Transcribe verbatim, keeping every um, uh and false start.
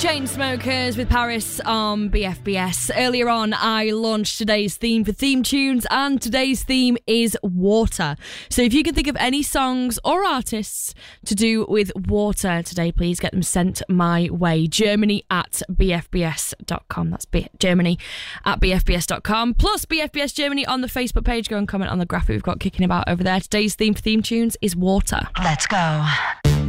Chainsmokers with Paris on B F B S. Earlier on, I launched today's theme for theme tunes, and today's theme is water. So if you can think of any songs or artists to do with water today, please get them sent my way. Germany at b f b s dot com. That's B- Germany at b f b s dot com. Plus B F B S Germany on the Facebook page. Go and comment on the graphic we've got kicking about over there. Today's theme for theme tunes is water. Let's go.